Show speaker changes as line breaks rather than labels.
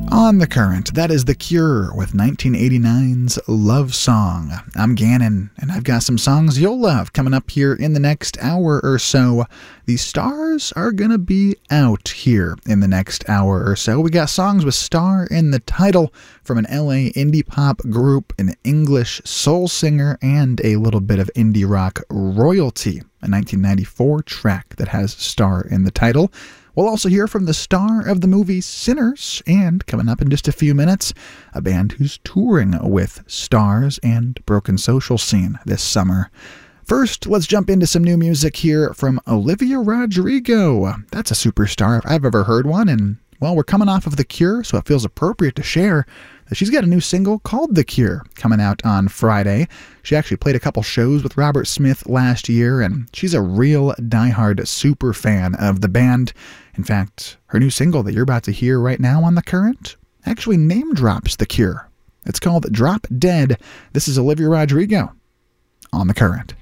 On the Current, that is The Cure with 1989's Love Song. I'm Gannon, and I've got some songs you'll love coming up here in the next hour or so. The stars are going to be out here in the next hour or so. We got songs with star in the title from an LA indie pop group, an English soul singer, and a little bit of indie rock royalty, a 1994 track that has star in the title. We'll also hear from the star of the movie Sinners, and coming up in just a few minutes, a band who's touring with Stars and Broken Social Scene this summer. First, let's jump into some new music here from Olivia Rodrigo. That's a superstar if I've ever heard one, and, well, we're coming off of The Cure, so it feels appropriate to share that she's got a new single called The Cure coming out on Friday. She actually played a couple shows with Robert Smith last year, and she's a real diehard super fan of the band. In fact, her new single that you're about to hear right now on The Current actually name drops The Cure. It's called Drop Dead. This is Olivia Rodrigo on The Current.